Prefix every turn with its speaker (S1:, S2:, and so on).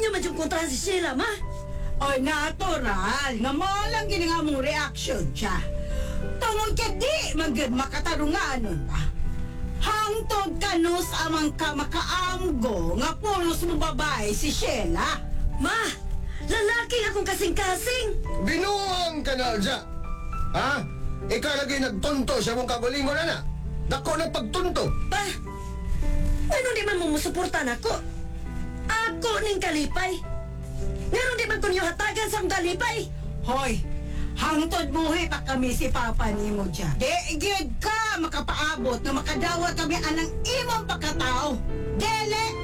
S1: man yung kontra si Sheila, ma.
S2: Oy, natural. Nga mo lang gini nga mong reaction siya. Tungod ka di, magod makatarungan nun pa. Hangtod ka nos amang ka makaamgo nga pulos mo babae si Sheila.
S1: Ma, lalaki akong kasing-kasing.
S3: Binuang ka na, Alja. Ha? Ikaw lagi nagtunto sa mong kagulingon, ana. Dako na pagtunto.
S1: Pa, ano di man mo musuportan ako? Ako ning kalipay. Ngayon di man kunyo hatagan sa akong kalipay.
S2: Hoy, hangtod buhi pa kami si Papa ni mo dyan. Di, gid ka makapaabot na makadawat kami anang imong pagkatao. Dele!